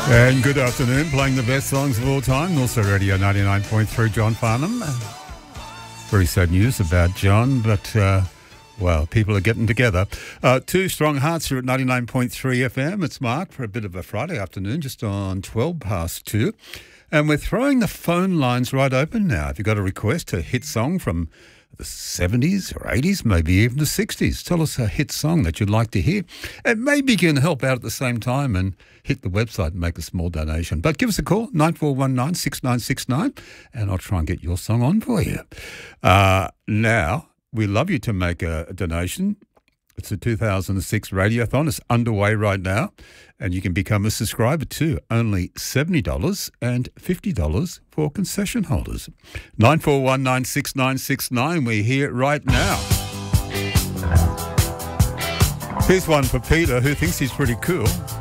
And good afternoon, playing the best songs of all time. Also Radio 99.3, John Farnham. Very sad news about John, but, well, people are getting together. Two Strong Hearts here at 99.3 FM. It's Mark for a bit of a Friday afternoon, just on 12 past 2. And we're throwing the phone lines right open now. If you've got a request, a hit song from the 70s or 80s, maybe even the 60s. Tell us a hit song that you'd like to hear. And maybe you can help out at the same time and hit the website and make a small donation. But give us a call, 9419 and I'll try and get your song on for you. Now, we love you to make a donation. It's a 2006 Radiothon. It's underway right now, and you can become a subscriber too. Only $70 and $50 for concession holders. 94196969. We're here right now. Here's one for Peter, who thinks he's pretty cool.